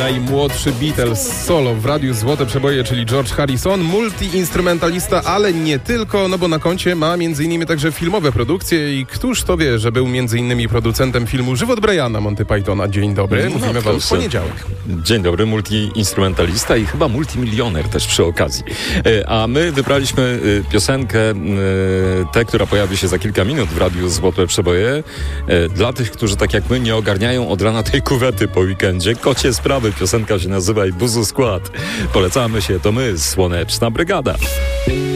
najmłodszy Beatles solo w Radiu Złote Przeboje, czyli George Harrison, multi-instrumentalista, ale nie tylko, no bo na koncie ma m.in. także filmowe produkcje i któż to wie, że był m.in. producentem filmu Żywot Briana Monty Pythona. Dzień dobry, mówimy wam w poniedziałek. Dzień dobry, multi-instrumentalista i chyba multimilioner też przy okazji. A my wybraliśmy piosenkę, tę, która pojawi się za kilka minut w Radiu Złote Przeboje, dla tych, którzy tak jak my nie ogarniają od rana tej kuwety po weekendzie. Kocie sprawy, piosenka się nazywa i buzu skład. Polecamy się, to my, Słoneczna Brygada.